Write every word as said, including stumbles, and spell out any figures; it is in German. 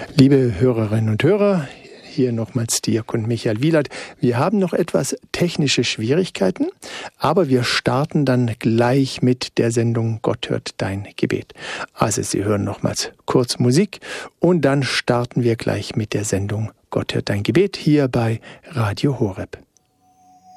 Liebe Hörerinnen und Hörer, hier nochmals Diakon Michael Wielert. Wir haben noch etwas technische Schwierigkeiten, aber wir starten dann gleich mit der Sendung Gott hört dein Gebet. Also Sie hören nochmals kurz Musik und dann starten wir gleich mit der Sendung Gott hört dein Gebet hier bei Radio Horeb.